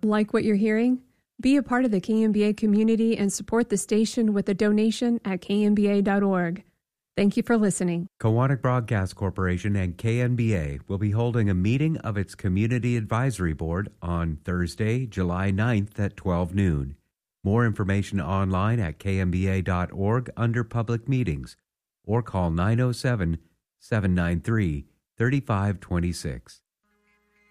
Like what you're hearing? Be a part of the KMBA community and support the station with a donation at kmba.org. Thank you for listening. Kowanek Broadcast Corporation and KNBA will be holding a meeting of its Community Advisory Board on Thursday, July 9th at 12 noon. More information online at kmba.org under Public Meetings or call 907-793-3526.